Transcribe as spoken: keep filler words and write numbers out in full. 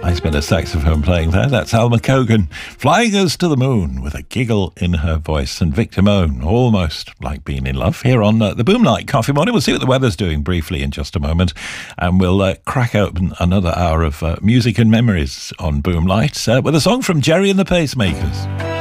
Nice bit of saxophone playing there. That's Alma Cogan flying us to the moon with a giggle in her voice. And Victor Moan, almost like being in love, here on uh, the Boomlight Coffee Morning. We'll see what the weather's doing briefly in just a moment, and we'll uh, crack open another hour of uh, music and memories on Boomlight uh, with a song from Jerry and the Pacemakers.